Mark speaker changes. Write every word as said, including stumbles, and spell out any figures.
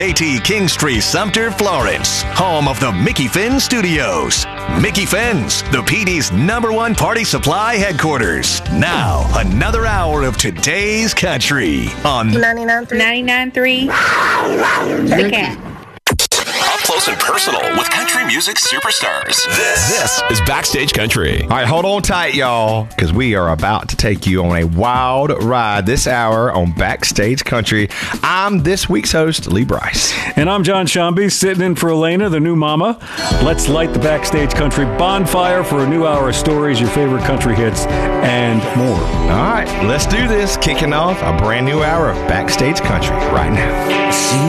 Speaker 1: AT King Street, Sumter, Florence, home of the Mickey Finn Studios. Mickey Finn's, the P D's number one party supply headquarters. Now, another hour of today's country on
Speaker 2: ninety-nine point three The Cat.
Speaker 1: Up close and personal with country music superstars. This, this is Backstage Country.
Speaker 3: All right, hold on tight, y'all, because we are about to take you on a wild ride this hour on Backstage Country. I'm this week's host, Lee Bryce.
Speaker 4: And I'm John Shambi, sitting in for Elena, the new mama. Let's light the Backstage Country bonfire for a new hour of stories, your favorite country hits, and more.
Speaker 3: All right, let's do this. Kicking off a brand new hour of Backstage Country right now.